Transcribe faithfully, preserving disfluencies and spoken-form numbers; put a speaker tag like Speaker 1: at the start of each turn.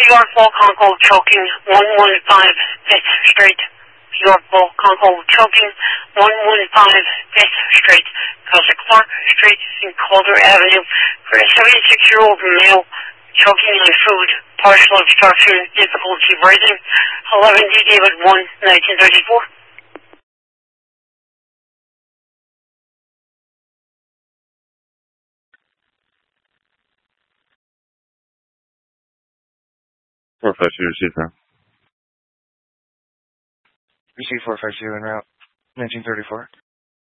Speaker 1: Yorkville, Congo, choking, one one five, fifth Street. Yorkville, Congo, choking, one one five, fifth Street. Cousin Clark Street in Calder Avenue for a seventy-six-year-old male choking on food, partial obstruction, difficulty breathing, eleven D David one, nineteen thirty-four.
Speaker 2: four five zero, receive now.
Speaker 3: Receive four five zero en route, nineteen thirty-four.